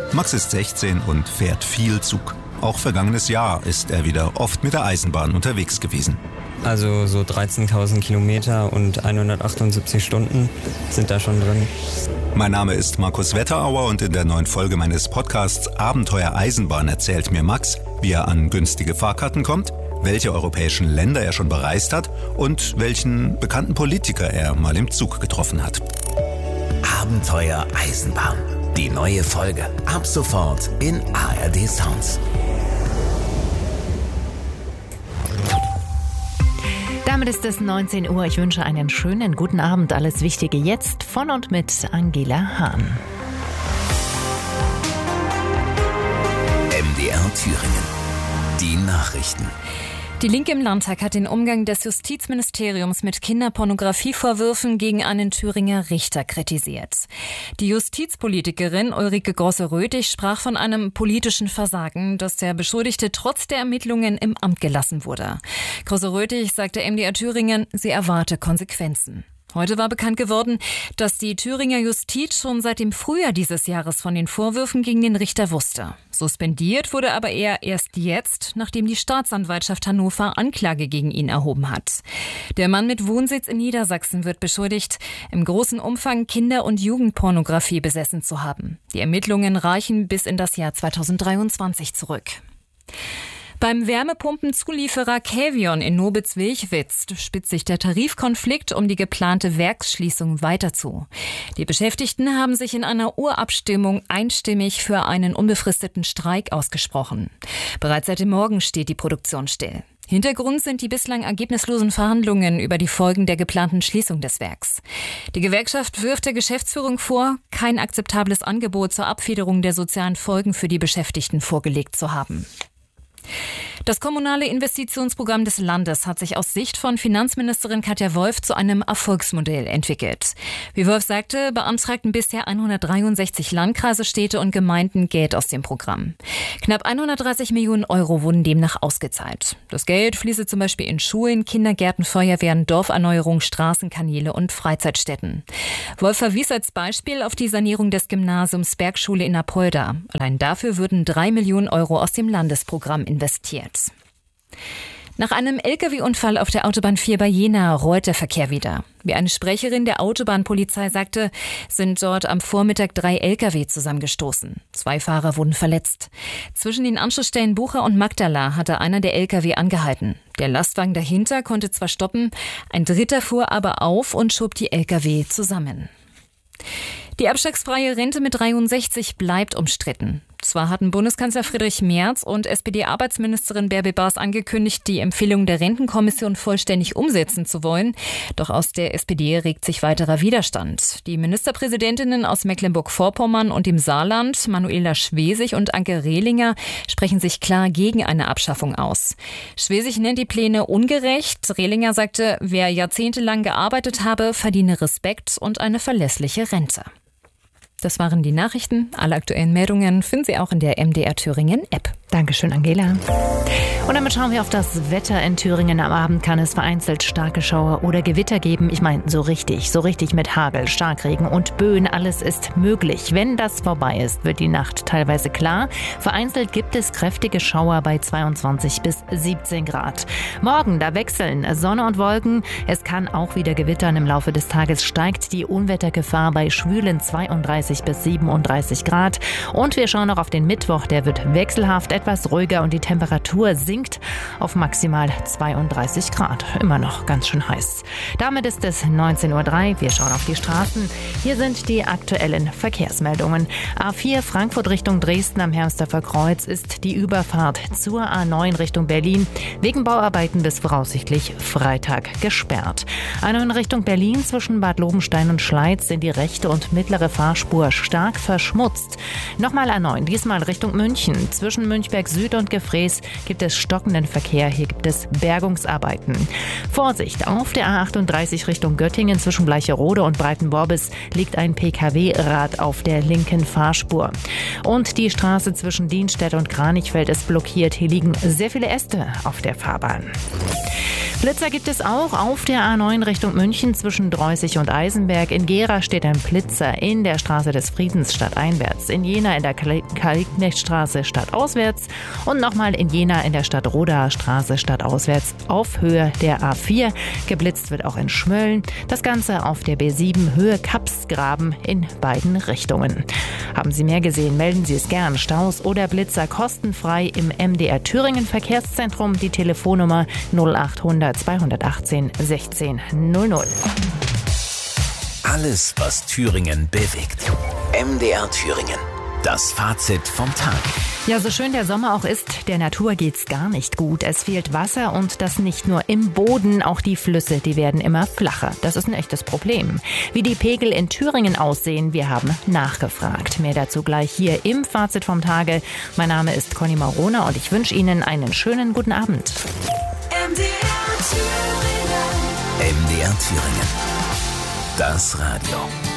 Max ist 16 und fährt viel Zug. Auch vergangenes Jahr ist er wieder oft mit der Eisenbahn unterwegs gewesen. Also so 13.000 Kilometer und 178 Stunden sind da schon drin. Mein Name ist Markus Wetterauer und in der neuen Folge meines Podcasts Abenteuer Eisenbahn erzählt mir Max, wie er an günstige Fahrkarten kommt, welche europäischen Länder er schon bereist hat und welchen bekannten Politiker er mal im Zug getroffen hat. Abenteuer Eisenbahn. Die neue Folge ab sofort in ARD Sounds. Damit ist es 19 Uhr. Ich wünsche einen schönen guten Abend. Alles Wichtige jetzt von und mit Angela Hahn. MDR Thüringen. Die Nachrichten. Die Linke im Landtag hat den Umgang des Justizministeriums mit Kinderpornografievorwürfen gegen einen Thüringer Richter kritisiert. Die Justizpolitikerin Ulrike Grosse-Röthig sprach von einem politischen Versagen, dass der Beschuldigte trotz der Ermittlungen im Amt gelassen wurde. Grosse-Röthig sagte MDR Thüringen, sie erwarte Konsequenzen. Heute war bekannt geworden, dass die Thüringer Justiz schon seit dem Frühjahr dieses Jahres von den Vorwürfen gegen den Richter wusste. Suspendiert wurde aber er erst jetzt, nachdem die Staatsanwaltschaft Hannover Anklage gegen ihn erhoben hat. Der Mann mit Wohnsitz in Niedersachsen wird beschuldigt, im großen Umfang Kinder- und Jugendpornografie besessen zu haben. Die Ermittlungen reichen bis in das Jahr 2023 zurück. Beim Wärmepumpenzulieferer Cavion in Nobitz-Wilchwitz spitzt sich der Tarifkonflikt um die geplante Werksschließung weiter zu. Die Beschäftigten haben sich in einer Urabstimmung einstimmig für einen unbefristeten Streik ausgesprochen. Bereits seit dem Morgen steht die Produktion still. Hintergrund sind die bislang ergebnislosen Verhandlungen über die Folgen der geplanten Schließung des Werks. Die Gewerkschaft wirft der Geschäftsführung vor, kein akzeptables Angebot zur Abfederung der sozialen Folgen für die Beschäftigten vorgelegt zu haben. Das kommunale Investitionsprogramm des Landes hat sich aus Sicht von Finanzministerin Katja Wolf zu einem Erfolgsmodell entwickelt. Wie Wolf sagte, beantragten bisher 163 Landkreise, Städte und Gemeinden Geld aus dem Programm. Knapp 130 Millionen Euro wurden demnach ausgezahlt. Das Geld fließe zum Beispiel in Schulen, Kindergärten, Feuerwehren, Dorferneuerung, Straßenkanäle und Freizeitstätten. Wolf verwies als Beispiel auf die Sanierung des Gymnasiums Bergschule in Apolda. Allein dafür würden 3 Millionen Euro aus dem Landesprogramm investiert. Nach einem Lkw-Unfall auf der Autobahn 4 bei Jena rollt der Verkehr wieder. Wie eine Sprecherin der Autobahnpolizei sagte, sind dort am Vormittag 3 Lkw zusammengestoßen. 2 Fahrer wurden verletzt. Zwischen den Anschlussstellen Bucha und Magdala hatte einer der Lkw angehalten. Der Lastwagen dahinter konnte zwar stoppen, ein dritter fuhr aber auf und schob die Lkw zusammen. Die abschlagsfreie Rente mit 63 bleibt umstritten. Zwar hatten Bundeskanzler Friedrich Merz und SPD-Arbeitsministerin Bärbel Baas angekündigt, die Empfehlung der Rentenkommission vollständig umsetzen zu wollen. Doch aus der SPD regt sich weiterer Widerstand. Die Ministerpräsidentinnen aus Mecklenburg-Vorpommern und dem Saarland, Manuela Schwesig und Anke Rehlinger, sprechen sich klar gegen eine Abschaffung aus. Schwesig nennt die Pläne ungerecht. Rehlinger sagte, wer jahrzehntelang gearbeitet habe, verdiene Respekt und eine verlässliche Rente. Das waren die Nachrichten. Alle aktuellen Meldungen finden Sie auch in der MDR Thüringen App. Dankeschön, Angela. Und damit schauen wir auf das Wetter in Thüringen. Am Abend kann es vereinzelt starke Schauer oder Gewitter geben. Ich meine, so richtig mit Hagel, Starkregen und Böen. Alles ist möglich. Wenn das vorbei ist, wird die Nacht teilweise klar. Vereinzelt gibt es kräftige Schauer bei 22 bis 17 Grad. Morgen, da wechseln Sonne und Wolken. Es kann auch wieder gewittern. Im Laufe des Tages steigt die Unwettergefahr bei schwülen 32 bis 37 Grad. Und wir schauen noch auf den Mittwoch. Der wird wechselhaft etwas ruhiger und die Temperatur sinkt auf maximal 32 Grad. Immer noch ganz schön heiß. Damit ist es 19.03 Uhr. Wir schauen auf die Straßen. Hier sind die aktuellen Verkehrsmeldungen. A4 Frankfurt Richtung Dresden am Hermsdorfer Kreuz ist die Überfahrt zur A9 Richtung Berlin wegen Bauarbeiten bis voraussichtlich Freitag gesperrt. A9 Richtung Berlin zwischen Bad Lobenstein und Schleiz sind die rechte und mittlere Fahrspur stark verschmutzt. Nochmal A9, diesmal Richtung München. Zwischen Münchberg Süd und Gefrees gibt es stockenden Verkehr. Hier gibt es Bergungsarbeiten. Vorsicht, auf der A38 Richtung Göttingen zwischen Bleicherode und Breitenborbis liegt ein Pkw-Rad auf der linken Fahrspur. Und die Straße zwischen Dienstedt und Kranichfeld ist blockiert. Hier liegen sehr viele Äste auf der Fahrbahn. Blitzer gibt es auch auf der A9 Richtung München zwischen Dreußig und Eisenberg. In Gera steht ein Blitzer in der Straße Straße des Friedens stadteinwärts, in Jena in der Karl-Liebknecht-Straße stadtauswärts und nochmal in Jena in der Stadt-Rodaer Straße stadtauswärts auf Höhe der A4. Geblitzt wird auch in Schmölln. Das Ganze auf der B7 Höhe Kapsgraben in beiden Richtungen. Haben Sie mehr gesehen, melden Sie es gern. Staus oder Blitzer kostenfrei im MDR Thüringen Verkehrszentrum. Die Telefonnummer 0800 218 16 00. Alles, was Thüringen bewegt. MDR Thüringen. Das Fazit vom Tag. Ja, so schön der Sommer auch ist, der Natur geht's gar nicht gut. Es fehlt Wasser und das nicht nur im Boden, auch die Flüsse, die werden immer flacher. Das ist ein echtes Problem. Wie die Pegel in Thüringen aussehen, wir haben nachgefragt. Mehr dazu gleich hier im Fazit vom Tage. Mein Name ist Conny Marona und ich wünsche Ihnen einen schönen guten Abend. MDR Thüringen. Das Radio.